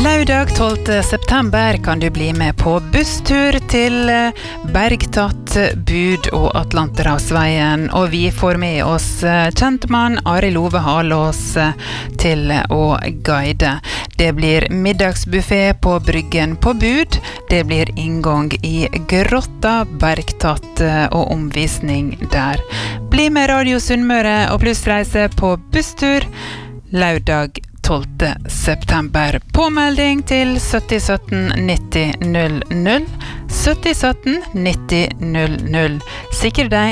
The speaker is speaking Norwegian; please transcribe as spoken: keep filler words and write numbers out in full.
Lørdag tolvte september kan du bli med på busstur til Bergtatt, Bud og Atlanterhavsveien, og vi får med oss kjentmann Arild Ove Halås til å guide. Det blir middagsbuffet på Bryggen på Bud, det blir inngang i Grotta, Bergtatt og omvisning der. Bli med Radio Sunnmøre og plussreise på busstur lørdag tolvte september. Påmelding til sytti sytten nitti null null. sytti sytten nitti null null. Sikre deg